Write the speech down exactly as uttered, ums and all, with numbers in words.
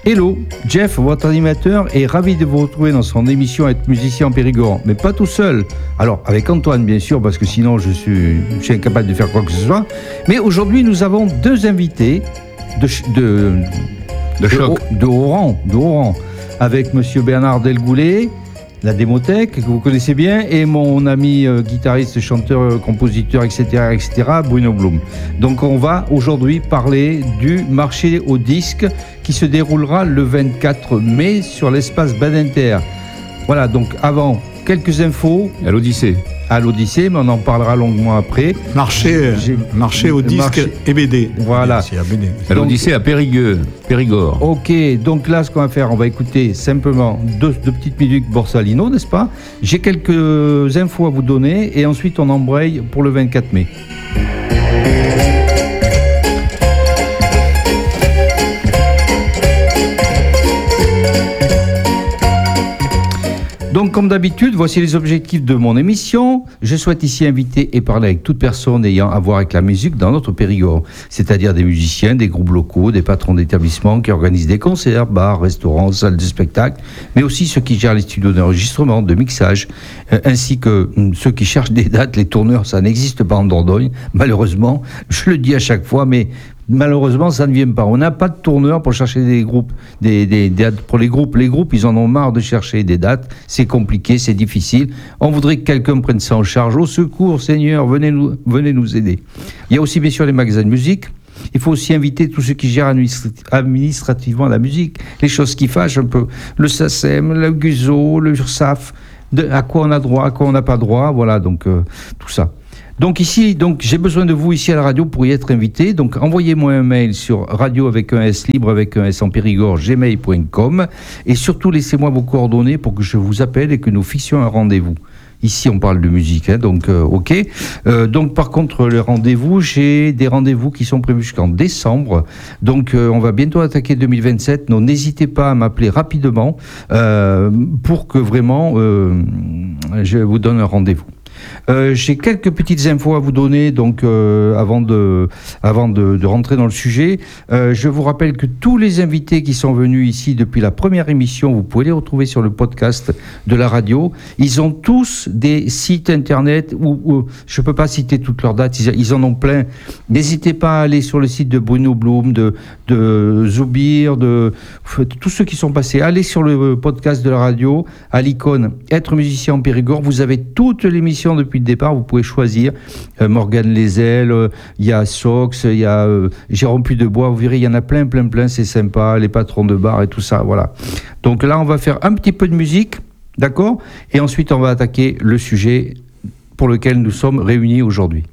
Hello, Jeff, votre animateur, est ravi de vous retrouver dans son émission Être musicien en Périgord, mais pas tout seul. Alors, avec Antoine, bien sûr, parce que sinon je suis, je suis incapable de faire quoi que ce soit. Mais aujourd'hui, nous avons deux invités de, de, de, choc. de, de haut rang, de haut rang, avec monsieur Bernard Delgoulet, la Démothèque, que vous connaissez bien, et mon ami euh, guitariste, chanteur, euh, compositeur, et cetera, et cetera, Bruno Blum. Donc on va aujourd'hui parler du marché au disque qui se déroulera le vingt-quatre mai sur l'espace Badinter. Voilà, donc avant, quelques infos. À l'Odyssée. À l'Odyssée, mais on en parlera longuement après. Marché, marché au disque marché. Et B D. Voilà. À, B D. À l'Odyssée à Périgueux, Périgord. Ok, donc là, ce qu'on va faire, on va écouter simplement deux, deux petites minutes Borsalino, n'est-ce pas? J'ai quelques infos à vous donner et ensuite on embraye pour le vingt-quatre mai. Donc, comme d'habitude, voici les objectifs de mon émission. Je souhaite ici inviter et parler avec toute personne ayant à voir avec la musique dans notre Périgord, c'est-à-dire des musiciens, des groupes locaux, des patrons d'établissements qui organisent des concerts, bars, restaurants, salles de spectacle, mais aussi ceux qui gèrent les studios d'enregistrement, de mixage, euh, ainsi que euh, ceux qui cherchent des dates. Les tourneurs, ça n'existe pas en Dordogne, malheureusement. Je le dis à chaque fois, mais malheureusement, ça ne vient pas. On n'a pas de tourneur pour chercher des groupes, des, des, des dates pour les groupes. Les groupes, ils en ont marre de chercher des dates. C'est compliqué, c'est difficile. On voudrait que quelqu'un prenne ça en charge. Au secours, Seigneur, venez nous, venez nous aider. Il y a aussi, bien sûr, les magasins de musique. Il faut aussi inviter tous ceux qui gèrent administrativement la musique. Les choses qui fâchent un peu. Le S A C E M, le G U S O, le URSAF, de, à quoi on a droit, à quoi on n'a pas droit. Voilà, donc euh, tout ça. Donc ici, donc j'ai besoin de vous ici à la radio pour y être invité. Donc envoyez-moi un mail sur radio avec un S libre avec un S en Périgord gmail point com et surtout laissez-moi vos coordonnées pour que je vous appelle et que nous fixons un rendez-vous. Ici, on parle de musique, hein, donc euh, ok. Euh, donc par contre, le rendez-vous, j'ai des rendez-vous qui sont prévus jusqu'en décembre. Donc euh, on va bientôt attaquer deux mille vingt-sept. Donc n'hésitez pas à m'appeler rapidement euh, pour que vraiment euh, je vous donne un rendez-vous. Euh, j'ai quelques petites infos à vous donner donc euh, avant de avant de, de rentrer dans le sujet. Euh, je vous rappelle que tous les invités qui sont venus ici depuis la première émission, vous pouvez les retrouver sur le podcast de la radio. Ils ont tous des sites internet où, où je peux pas citer toutes leurs dates. Ils, ils en ont plein. N'hésitez pas à aller sur le site de Bruno Blum, de de Zoubir, de, de tous ceux qui sont passés. Allez sur le podcast de la radio à l'icône Être musicien en Périgord. Vous avez toutes les émissions depuis le départ, vous pouvez choisir euh, Morgane Lézel, il euh, y a Sox, il y a euh, Jérôme Puydebois, vous verrez, il y en a plein, plein, plein, c'est sympa, les patrons de bar et tout ça, voilà. Donc là, on va faire un petit peu de musique, d'accord? Et ensuite, on va attaquer le sujet pour lequel nous sommes réunis aujourd'hui.